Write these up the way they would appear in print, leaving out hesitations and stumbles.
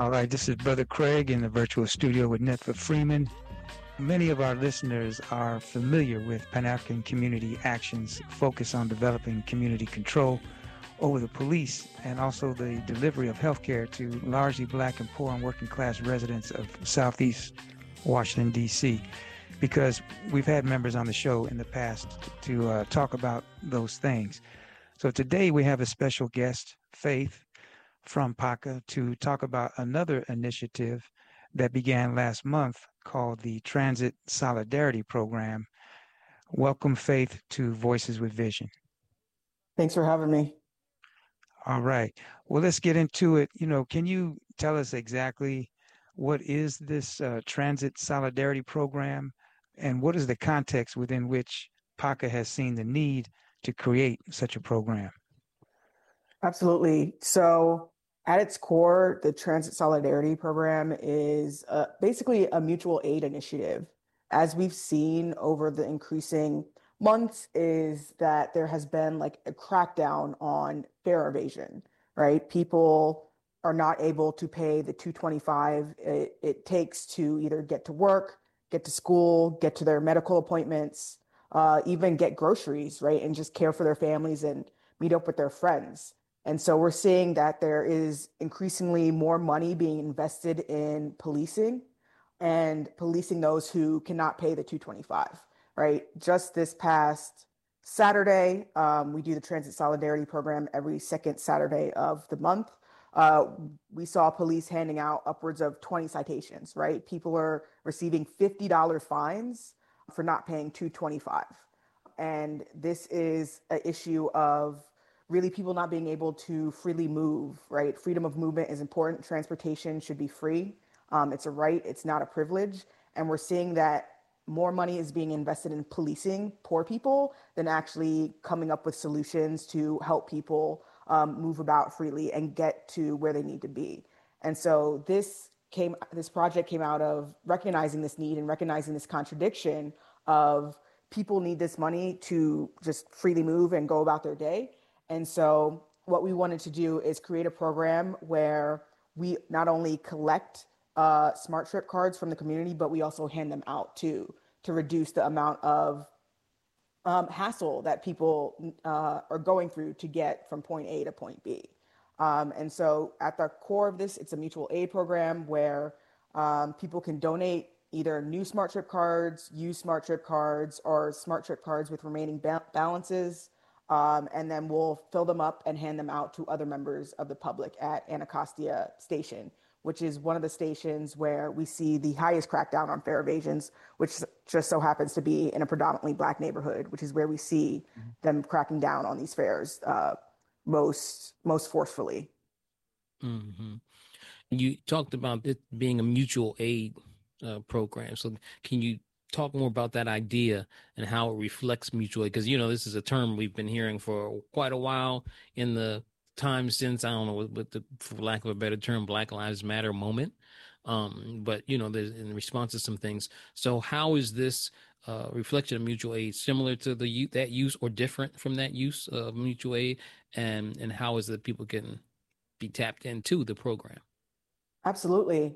All right, this is Brother Craig in the virtual studio with Netfa Freeman. Many of our listeners are familiar with Pan African Community Action's focus on developing community control over the police and also the delivery of healthcare to largely Black and poor and working class residents of Southeast Washington, D.C., because we've had members on the show in the past to talk about those things. So today we have a special guest, Faith, from PACA, to talk about another initiative that began last month called the Transit Solidarity Program. Welcome, Faith, to Voices with Vision. Thanks for having me. All right. Well, let's get into it. Can you tell us exactly what is this Transit Solidarity Program, and what is the context within which PACA has seen the need to create such a program? Absolutely. So at its core, the Transit Solidarity Program is basically a mutual aid initiative. As we've seen over the increasing months, is that there has been like a crackdown on fare evasion, right? People are not able to pay the $225 it takes to either get to work, get to school, get to their medical appointments, even get groceries, right? And just care for their families and meet up with their friends. And so we're seeing that there is increasingly more money being invested in policing and policing those who cannot pay the $225, right? Just this past Saturday, we do the Transit Solidarity Program every second Saturday of the month. We saw police handing out upwards of 20 citations, right? People are receiving $50 fines for not paying $225. And this is an issue of really people not being able to freely move, right? Freedom of movement is important. Transportation should be free. It's a right, it's not a privilege. And we're seeing that more money is being invested in policing poor people than actually coming up with solutions to help people move about freely and get to where they need to be. And so this project came out of recognizing this need and recognizing this contradiction of people need this money to just freely move and go about their day. And so what we wanted to do is create a program where we not only collect smart trip cards from the community, but we also hand them out too, to reduce the amount of hassle that people are going through to get from point A to point B. And so at the core of this, it's a mutual aid program where people can donate either new smart trip cards, used smart trip cards, or smart trip cards with remaining balances. And then we'll fill them up and hand them out to other members of the public at Anacostia Station, which is one of the stations where we see the highest crackdown on fare evasions, which just so happens to be in a predominantly Black neighborhood, which is where we see them cracking down on these fares most forcefully. Mm-hmm. You talked about it being a mutual aid program. So can you talk more about that idea and how it reflects mutual aid? Because, this is a term we've been hearing for quite a while in the time since, I don't know, for lack of a better term, Black Lives Matter moment. But, there's in response to some things. So how is this reflection of mutual aid similar to that use or different from that use of mutual aid? And how is it people can be tapped into the program? Absolutely.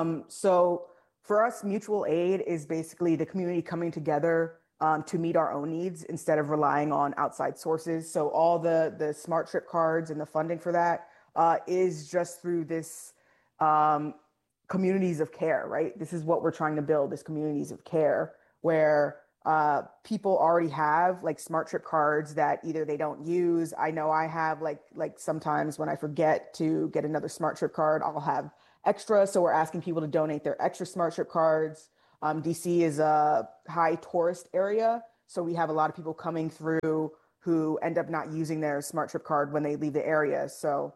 So for us, mutual aid is basically the community coming together to meet our own needs instead of relying on outside sources. So all the smart trip cards and the funding for that is just through this communities of care, right? This is what we're trying to build, this communities of care where people already have like smart trip cards that either they don't use. I know I have like sometimes when I forget to get another smart trip card, I'll have extra. So we're asking people to donate their extra smart trip cards. DC is a high tourist area. So we have a lot of people coming through who end up not using their smart trip card when they leave the area. So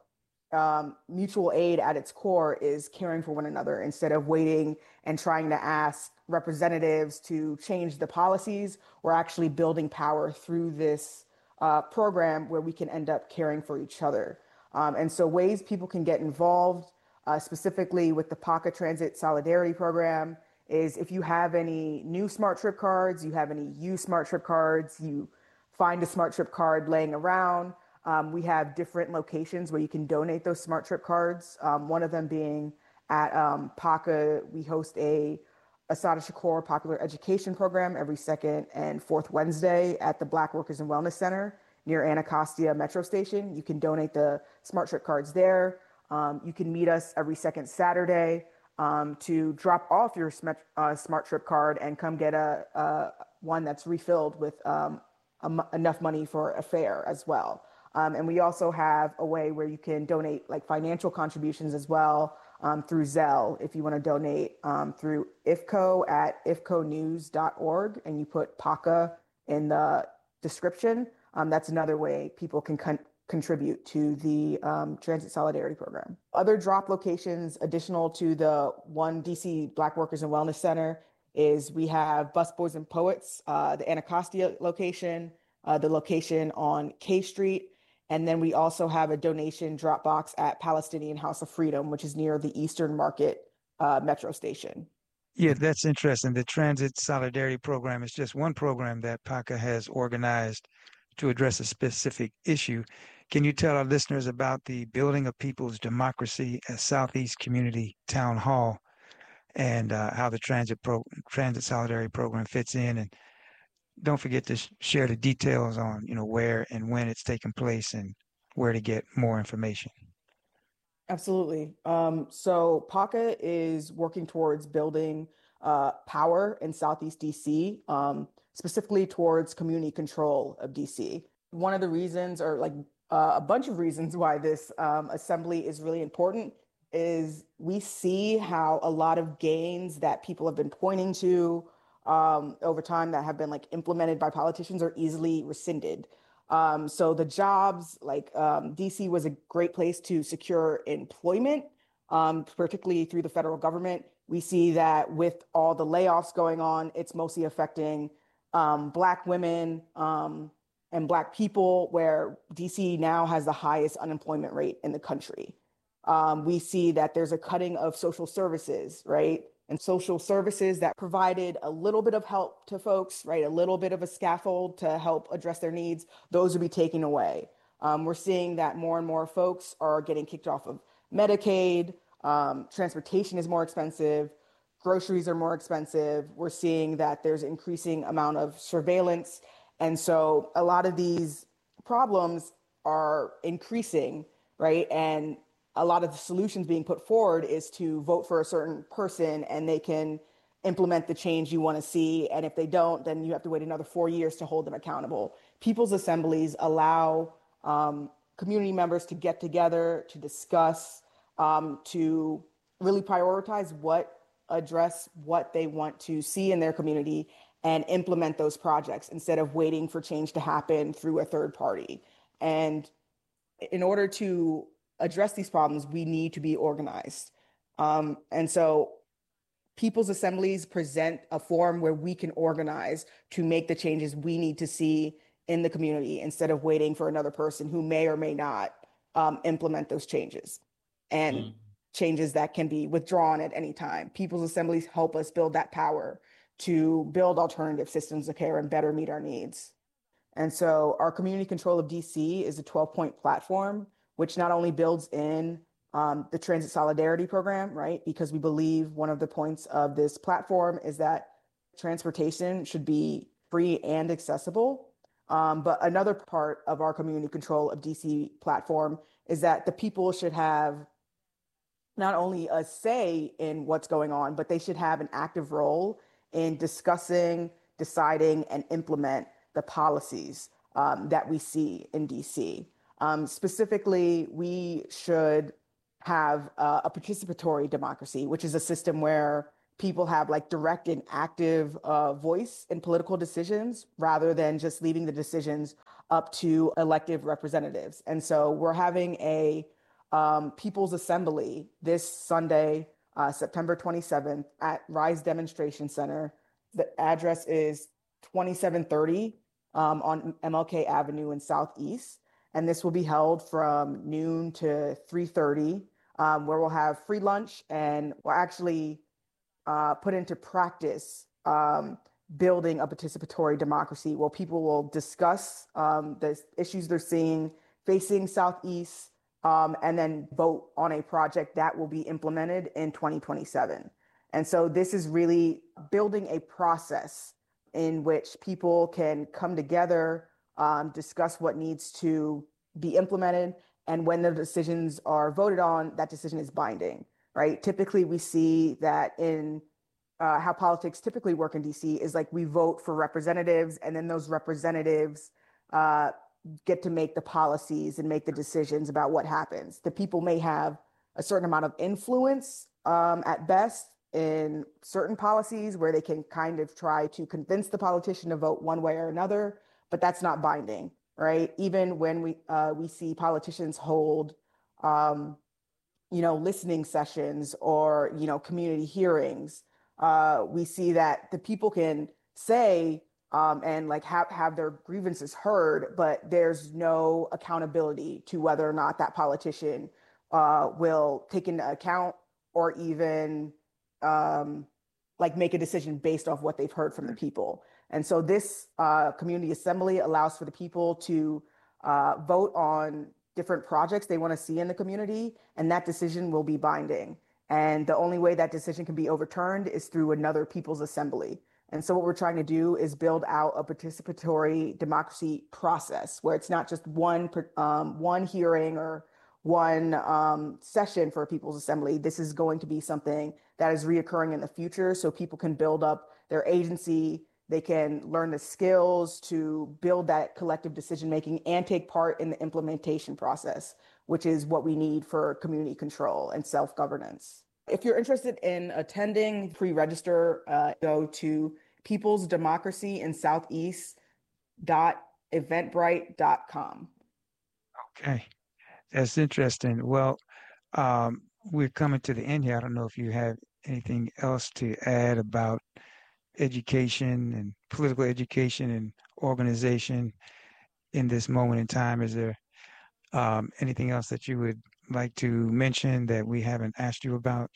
mutual aid at its core is caring for one another instead of waiting and trying to ask representatives to change the policies. We're actually building power through this program where we can end up caring for each other. And so ways people can get involved, specifically with the PACA Transit Solidarity Program, is if you have any new smart trip cards, you have any used smart trip cards, you find a smart trip card laying around. We have different locations where you can donate those smart trip cards. One of them being At PACA, we host a Asada Shakur Popular Education Program every second and fourth Wednesday at the Black Workers and Wellness Center near Anacostia Metro Station. You can donate the Smart Trip cards there. You can meet us every second Saturday to drop off your Smart Trip card and come get a one that's refilled with enough money for a fare as well. And we also have a way where you can donate like financial contributions as well through Zelle. If you want to donate through IFCO at ifconews.org and you put PACA in the description, that's another way people can contribute to the Transit Solidarity Program. Other drop locations additional to the one DC Black Workers and Wellness Center is we have Busboys and Poets, the Anacostia location, the location on K Street, and then we also have a donation drop box at Palestinian House of Freedom, which is near the Eastern Market Metro Station. Yeah, that's interesting. The Transit Solidarity Program is just one program that PACA has organized to address a specific issue. Can you tell our listeners about the Building a People's Democracy at Southeast Community Town Hall and how the Transit Solidarity Program fits in? And don't forget to share the details on, where and when it's taking place and where to get more information. Absolutely. So PACA is working towards building power in Southeast DC, specifically towards community control of DC. One of the reasons, or like a bunch of reasons why this assembly is really important is we see how a lot of gains that people have been pointing to over time that have been like implemented by politicians are easily rescinded. So the jobs, like DC was a great place to secure employment, particularly through the federal government. We see that with all the layoffs going on, it's mostly affecting Black women and Black people, where DC now has the highest unemployment rate in the country. We see that there's a cutting of social services, right? And social services that provided a little bit of help to folks, right? A little bit of a scaffold to help address their needs, those will be taken away. We're seeing that more and more folks are getting kicked off of Medicaid. Transportation is more expensive. Groceries are more expensive. We're seeing that there's increasing amount of surveillance. And so a lot of these problems are increasing, right? And a lot of the solutions being put forward is to vote for a certain person and they can implement the change you want to see. And if they don't, then you have to wait another 4 years to hold them accountable. People's assemblies allow community members to get together, to discuss, to really prioritize address what they want to see in their community and implement those projects instead of waiting for change to happen through a third party. And in order to address these problems, we need to be organized. And so people's assemblies present a forum where we can organize to make the changes we need to see in the community instead of waiting for another person who may or may not implement those changes and changes that can be withdrawn at any time. People's assemblies help us build that power to build alternative systems of care and better meet our needs. And so our community control of DC is a 12-point platform, which not only builds in the Transit Solidarity Program, right? Because we believe one of the points of this platform is that transportation should be free and accessible. But another part of our community control of DC platform is that the people should have not only a say in what's going on, but they should have an active role in discussing, deciding, and implement the policies that we see in DC. Specifically, we should have a participatory democracy, which is a system where people have like direct and active voice in political decisions rather than just leaving the decisions up to elected representatives. And so we're having a People's Assembly this Sunday, September 27th at Rise Demonstration Center. The address is 2730 on MLK Avenue in Southeast. And this will be held from noon to 3:30, where we'll have free lunch and we'll actually put into practice building a participatory democracy where people will discuss the issues they're seeing facing Southeast and then vote on a project that will be implemented in 2027. And so this is really building a process in which people can come together, discuss what needs to be implemented, and when the decisions are voted on, that decision is binding, right? Typically, we see that in how politics typically work in DC is like we vote for representatives, and then those representatives get to make the policies and make the decisions about what happens. The people may have a certain amount of influence at best in certain policies where they can kind of try to convince the politician to vote one way or another, but that's not binding, right? Even when we see politicians hold, listening sessions or, community hearings, we see that the people can say and like have their grievances heard, but there's no accountability to whether or not that politician will take into account or even make a decision based off what they've heard from the people. And so this community assembly allows for the people to vote on different projects they want to see in the community, and that decision will be binding. And the only way that decision can be overturned is through another people's assembly. And so what we're trying to do is build out a participatory democracy process where it's not just one hearing or one session for a people's assembly. This is going to be something that is reoccurring in the future so people can build up their agency. They can learn the skills to build that collective decision-making and take part in the implementation process, which is what we need for community control and self-governance. If you're interested in attending, pre-register, go to peoplesdemocracyinsoutheast.eventbrite.com. Okay, that's interesting. Well, we're coming to the end here. I don't know if you have anything else to add about education and political education and organization in this moment in time. Is there anything else that you would like to mention that we haven't asked you about?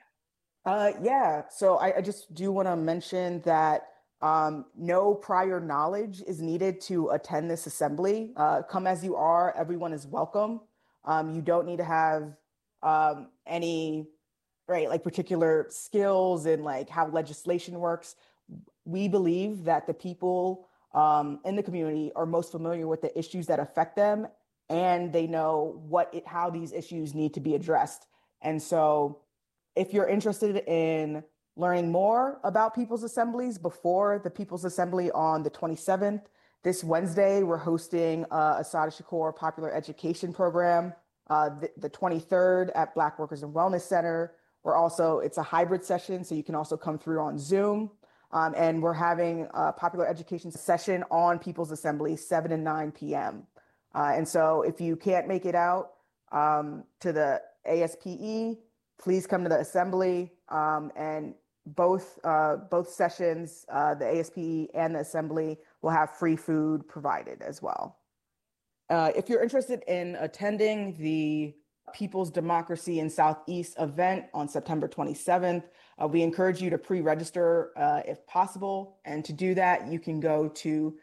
So I just do want to mention that no prior knowledge is needed to attend this assembly. Come as you are, everyone is welcome. You don't need to have any particular skills in like how legislation works. We believe that the people in the community are most familiar with the issues that affect them, and they know how these issues need to be addressed. And so if you're interested in learning more about People's Assemblies before the People's Assembly on the 27th, this Wednesday, we're hosting a Assata Shakur Popular Education Program, the 23rd at Black Workers and Wellness Center. It's a hybrid session, so you can also come through on Zoom. And we're having a popular education session on People's Assembly, 7 and 9 p.m. And so if you can't make it out to the ASPE, please come to the assembly. And both sessions, the ASPE and the assembly, will have free food provided as well. If you're interested in attending the People's Democracy in Southeast event on September 27th, we encourage you to pre-register if possible. And to do that, you can go to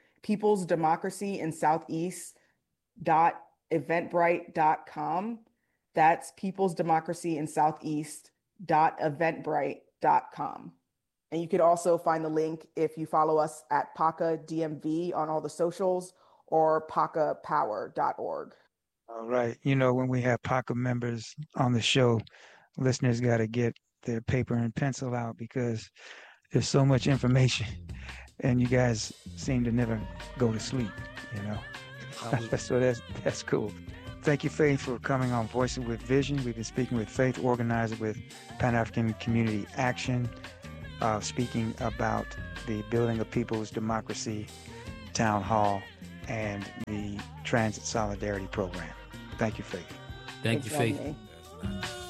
peoplesdemocracyinsoutheast.eventbrite.com. That's peoplesdemocracyinsoutheast.eventbrite.com. And you could also find the link if you follow us at PACA DMV on all the socials or pacapower.org. All right. When we have PACA members on the show, listeners got to get their paper and pencil out because there's so much information and you guys seem to never go to sleep, So that's cool. Thank you, Faith, for coming on Voices with Vision. We've been speaking with Faith, organizer with Pan-African Community Action, speaking about the Building of People's Democracy Town Hall and the Transit Solidarity Program. Thank you, Faith. Thank you, Faith.